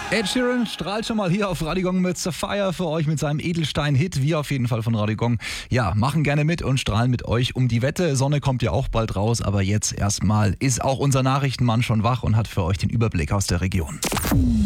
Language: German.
Ed Sheeran strahlt schon mal hier auf Radio Gong mit Sapphire für euch mit seinem Edelstein-Hit. Wir auf jeden Fall von Radio Gong. Ja, machen gerne mit und strahlen mit euch um die Wette. Sonne kommt ja auch bald raus, aber jetzt erstmal ist auch unser Nachrichtenmann schon wach und hat für euch den Überblick aus der Region.